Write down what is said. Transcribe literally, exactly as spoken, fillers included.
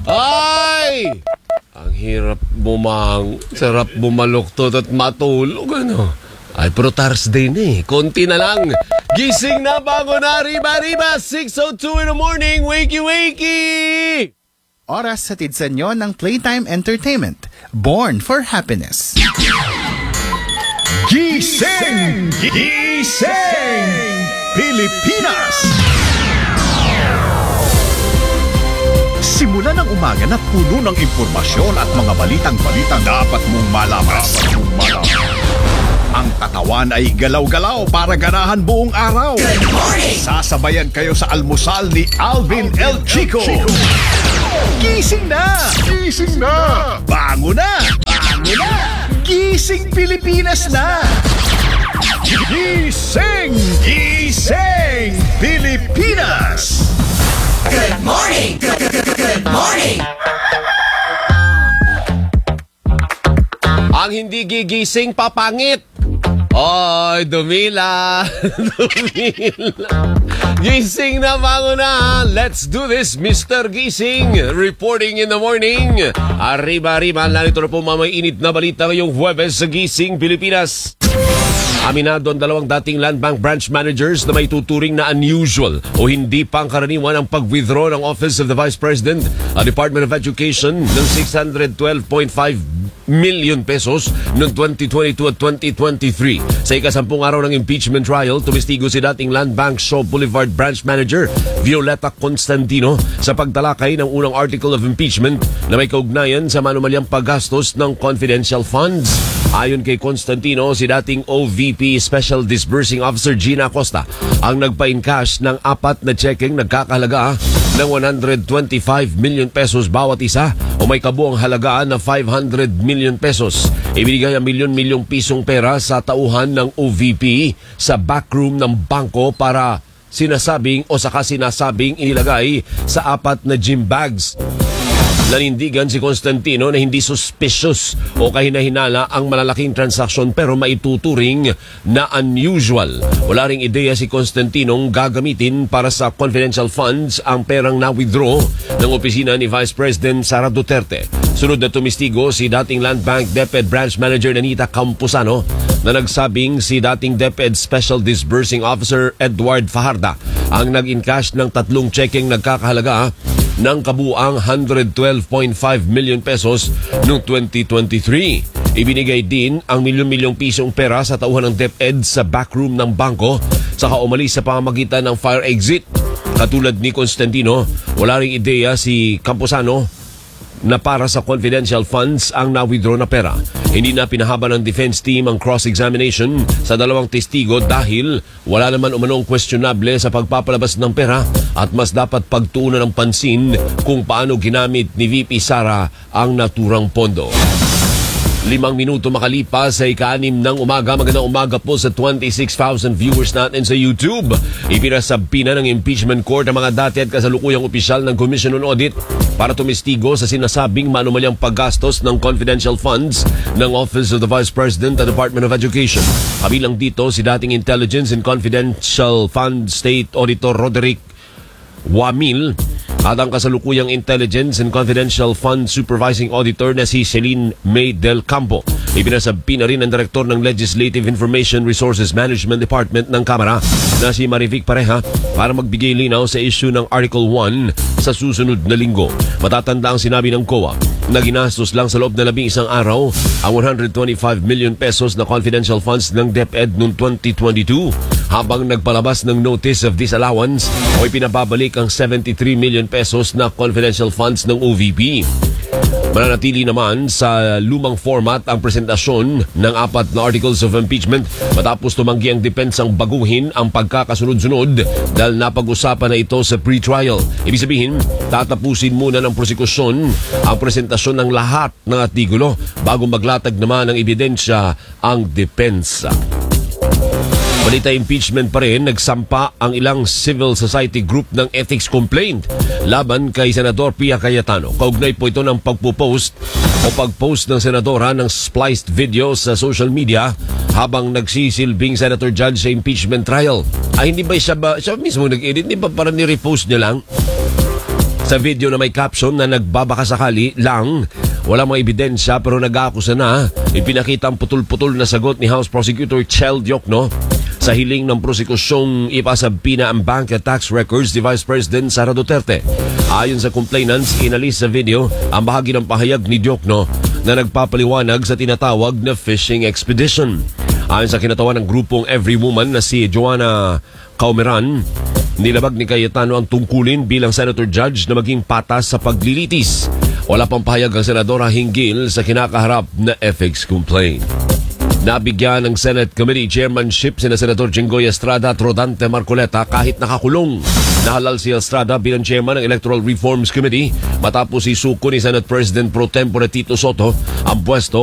Ay! Ang hirap bumang, sarap bumaluktot at matulog, ano? Ay, pero Thursday na eh. Konti na lang. Gising na, bago na, riba-riba. six oh two in the morning. Wakey, wakey! Oras hatid sa inyo ng Playtime Entertainment. Born for Happiness. Gising! Gising! Pilipinas! Simula ng umaga na puno ng impormasyon at mga balitang-balitang dapat mong malaman. Ang katawan ay galaw-galaw para ganahan buong araw. Good morning! Sasabayan kayo sa almusal ni Alvin El Chico. Gising na! Gising na! Bango na! Bango na! Gising Pilipinas na! Gising! Gising Pilipinas! Good morning! Good, good, good, good morning! Ang hindi gigising, papangit. Oy, dumila. Dumila. Gising na, bago na. Let's do this, Mister Gising. Reporting in the morning. Arriba-arriba, narito na po mamay init na balita ngayong Huwebes sa Gising Pilipinas. Aminado ang dalawang dating Land Bank branch managers na may tuturing na unusual o hindi pangkaraniwan ang pag-withdraw ng Office of the Vice President at Department of Education ng six hundred twelve point five million pesos noong twenty twenty-two at twenty twenty-three. Sa ikasampung araw ng impeachment trial, tumistigo si dating Land Bank Shaw Boulevard branch manager Violeta Constantino sa pagtalakay ng unang article of impeachment na may kaugnayan sa manumalyang paggastos ng confidential funds. Ayon kay Constantino, si dating O V P Special Disbursing Officer Gina Acosta ang nagpa-encash ng apat na checking nagkakahalaga ng one hundred twenty-five million pesos bawat isa o may kabuang halagaan na five hundred million pesos. Ibinigay ang milyon-milyong pisong pera sa tauhan ng O V P sa backroom ng bangko para sinasabing o saka sinasabing inilagay sa apat na gym bags. Nanindigan si Constantino na hindi suspicious o kahinahinala ang malalaking transaksyon pero maituturing na unusual. Wala ring ideya si Constantinong gagamitin para sa confidential funds ang perang na-withdraw ng opisina ni Vice President Sara Duterte. Sunod na tumistigo si dating Land Bank DepEd Branch Manager Nanita Campuzano na nagsabing si dating DepEd Special Disbursing Officer Edward Fajarda ang nag-encash ng tatlong checking nagkakahalaga ng kabuang one hundred twelve point five million pesos noong twenty twenty-three. Ibinigay din ang milyon-milyong pisong pera sa tauhan ng DepEd sa backroom ng bangko saka umalis sa pamamagitan ng fire exit. Katulad ni Constantino, wala ring ideya si Campuzano na para sa confidential funds ang na-withdraw na pera. Hindi na pinahaba ng defense team ang cross-examination sa dalawang testigo dahil wala naman umanong questionable sa pagpapalabas ng pera at mas dapat pagtuunan ng pansin kung paano ginamit ni V P Sara ang naturang pondo. Limang minuto makalipas sa ika-anim ng umaga. Magandang umaga po sa twenty-six thousand viewers natin sa YouTube. Ipinasabpi na ng impeachment court ang mga dati at kasalukuyang opisyal ng Commission on Audit para tumistigo sa sinasabing manumalyang paggastos ng confidential funds ng Office of the Vice President at Department of Education. Kabilang dito si dating Intelligence and Confidential Fund State Auditor Roderick Wamil at ang kasalukuyang Intelligence and Confidential Fund Supervising Auditor na si Celine May Del Campo. Ipinasabpi na rin ang Direktor ng Legislative Information Resources Management Department ng Kamara na si Marivic Pareha para magbigay linaw sa issue ng Article one sa susunod na linggo. Matatanda ang sinabi ng C O A na ginastos lang sa loob na labing isang araw ang one hundred twenty-five million pesos na confidential funds ng DepEd noong twenty twenty-two habang nagpalabas ng notice of disallowance o ipinababalik ang seventy-three million pesos na confidential funds ng O V P. Mananatili naman sa lumang format ang presentasyon ng apat na articles of impeachment matapos tumanggi ang depensang baguhin ang pagkakasunod-sunod dahil napag-usapan na ito sa pre-trial. Ibig sabihin, tatapusin muna ng prosekusyon ang presentasyon ng lahat ng artikulo bago maglatag naman ng ebidensya ang depensa. Balita impeachment pa rin, nagsampa ang ilang civil society group ng ethics complaint laban kay Senador Pia Cayetano. Kaugnay po ito ng pagpo-post o pag-post ng senadora ng spliced video sa social media habang nagsisilbing senator judge sa impeachment trial. Ay, hindi ba siya ba, siya mismo nag-edit? Hindi ba parang ni-repost niya lang? Sa video na may caption na nagbabakasakali lang, wala mga ebidensya pero nag-aakusa na, ipinakita ang putol-putol na sagot ni House Prosecutor Chel Diokno sa hiling ng prosekusyong ipasabpina ang bank at tax records ni Vice President Sara Duterte. Ayon sa complainants, inalis sa video ang bahagi ng pahayag ni Diokno na nagpapaliwanag sa tinatawag na fishing expedition. Ayon sa kinatawan ng grupong Every Woman na si Joanna Caumeran, nilabag ni Cayetano ang tungkulin bilang Senator Judge na maging patas sa paglilitis. Wala pang pahayag ang senadora hinggil sa kinakaharap na ethics complaint. Nabigyan ng Senate Committee Chairmanship sina Senator Jinggoy Estrada at Rodante Marcoleta kahit nakakulong. Nahalal si Estrada bilang chairman ng Electoral Reforms Committee matapos isuko ni Senate President Pro Tempore Tito Soto ang pwesto